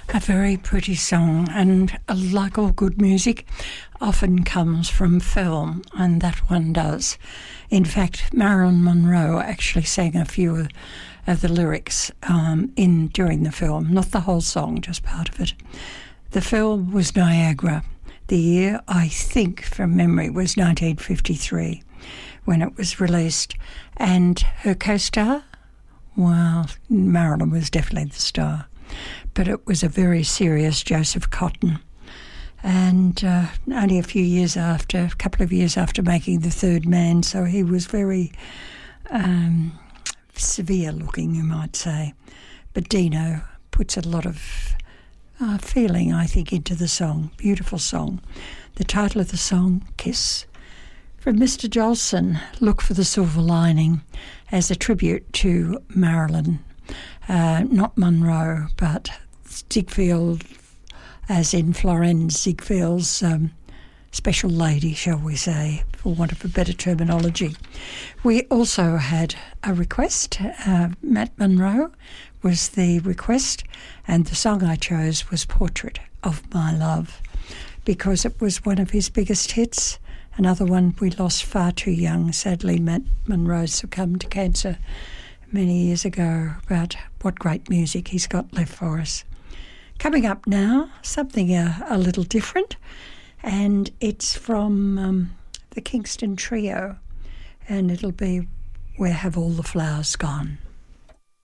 A very pretty song, and like all good music, often comes from film, and that one does. In fact, Marilyn Monroe actually sang a few of the lyrics during the film, not the whole song, just part of it. The film was Niagara. The year, I think, from memory, was 1953 when it was released, and her co-star, well, Marilyn was definitely the star. But it was a very serious Joseph Cotton. And only a couple of years after making The Third Man, so he was very severe looking, you might say. But Dino puts a lot of feeling, I think, into the song. Beautiful song. The title of the song, Kiss. From Mr. Jolson, Look for the Silver Lining, as a tribute to Marilyn. Not Monroe, but Ziegfeld, as in Florence Ziegfeld's special lady, shall we say, for want of a better terminology. We also had a request. Matt Monroe was the request, and the song I chose was Portrait of My Love, because it was one of his biggest hits. Another one we lost far too young. Sadly, Matt Monroe succumbed to cancer many years ago, but what great music he's got left for us. Coming up now, something a little different, and it's from the Kingston Trio, and it'll be Where Have All the Flowers Gone?